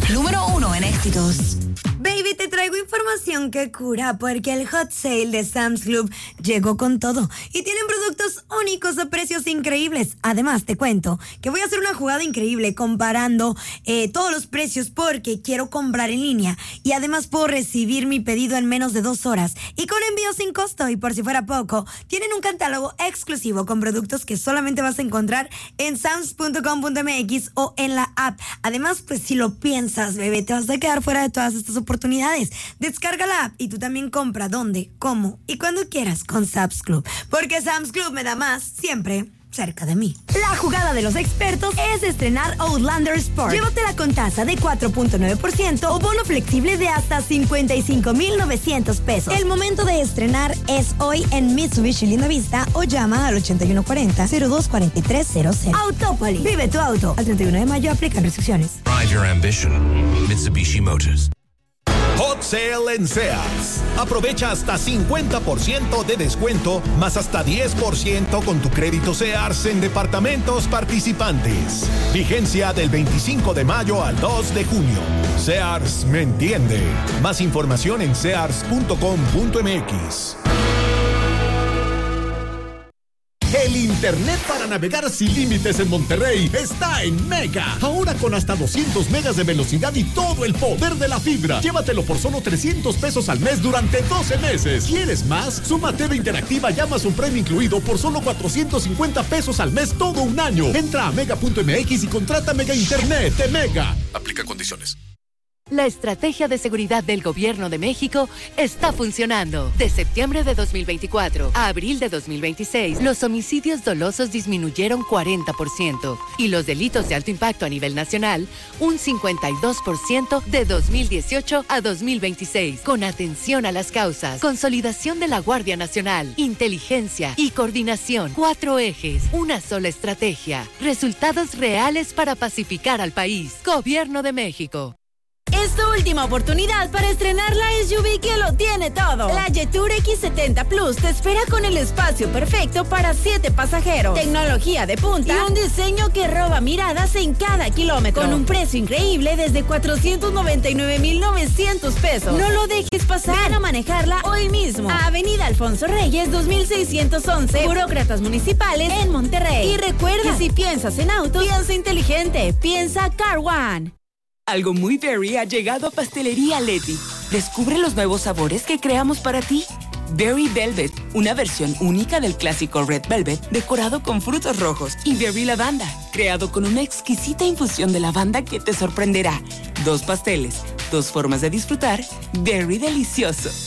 número 1 en éxitos. Baby, te traigo información que cura porque el hot sale de Sam's Club llegó con todo y tienen productos únicos a precios increíbles. Además, te cuento que voy a hacer una jugada increíble comparando todos los precios porque quiero comprar en línea y además puedo recibir mi pedido en menos de 2 horas y con envío sin costo. Y por si fuera poco, tienen un catálogo exclusivo con productos que solamente vas a encontrar en sams.com.mx o en la app. Además, pues si lo piensas, bebé, te vas a quedar fuera de todas estas oportunidades. Descarga la app y tú también compra donde, cómo y cuando quieras con Sam's Club. Porque Sam's Club me da más siempre cerca de mí. La jugada de los expertos es estrenar Outlander Sport. Llévatela con tasa de 4.9% o bono flexible de hasta 55,900 pesos. El momento de estrenar es hoy en Mitsubishi Linda Vista o llama al 8140-024300. Autopolis. Vive tu auto. Al 31 de mayo aplican restricciones. Ride your ambition. Mitsubishi Motors. Hot Sale en Sears. Aprovecha hasta 50% de descuento, más hasta 10% con tu crédito Sears en departamentos participantes. Vigencia del 25 de mayo al 2 de junio. Sears me entiende. Más información en sears.com.mx. El internet para navegar sin límites en Monterrey está en Mega. Ahora con hasta 200 megas de velocidad y todo el poder de la fibra. Llévatelo por solo 300 pesos al mes durante 12 meses. ¿Quieres más? Suma TV Interactiva y Amazon Prime incluido por solo 450 pesos al mes todo un año. Entra a mega.mx y contrata Mega Internet de Mega. Aplica condiciones. La estrategia de seguridad del Gobierno de México está funcionando. De septiembre de 2024 a abril de 2026, los homicidios dolosos disminuyeron 40% y los delitos de alto impacto a nivel nacional un 52% de 2018 a 2026. Con atención a las causas, consolidación de la Guardia Nacional, inteligencia y coordinación. 4 ejes, una sola estrategia. Resultados reales para pacificar al país. Gobierno de México. Es tu última oportunidad para estrenar la SUV que lo tiene todo. La Jetour X70 Plus te espera con el espacio perfecto para 7 pasajeros, tecnología de punta y un diseño que roba miradas en cada kilómetro. Con un precio increíble desde 499,900 pesos. No lo dejes pasar. Ven a manejarla hoy mismo. A Avenida Alfonso Reyes, 2611, Burócratas Municipales en Monterrey. Y recuerda que si piensas en autos, piensa inteligente. Piensa Car One. Algo muy berry ha llegado a Pastelería Leti. Descubre los nuevos sabores que creamos para ti. Berry Velvet, una versión única del clásico Red Velvet decorado con frutos rojos, y Berry Lavanda, creado con una exquisita infusión de lavanda que te sorprenderá. 2 pasteles, 2 formas de disfrutar. Berry delicioso.